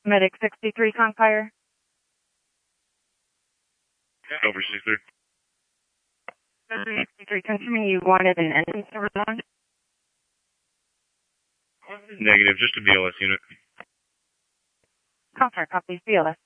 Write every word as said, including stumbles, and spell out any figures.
Medic sixty-three, Confire. Over sixty-three. sixty-three, confirming you wanted an engine service on? Negative, just a B L S unit. Confire, copy, B L S.